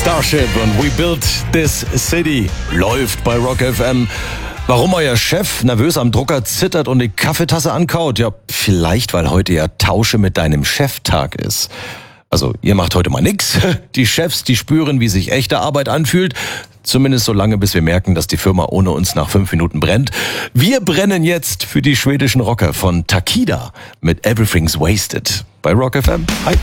Starship und We Built This City läuft bei Rock FM. Warum euer Chef nervös am Drucker zittert und die Kaffeetasse ankaut? Ja, vielleicht, weil heute ja Tausche mit deinem Chef-Tag ist. Also, ihr macht heute mal nix. Die Chefs, die spüren, wie sich echte Arbeit anfühlt. Zumindest so lange, bis wir merken, dass die Firma ohne uns nach 5 Minuten brennt. Wir brennen jetzt für die schwedischen Rocker von Takida mit Everything's Wasted. Bei Rock FM. Hi.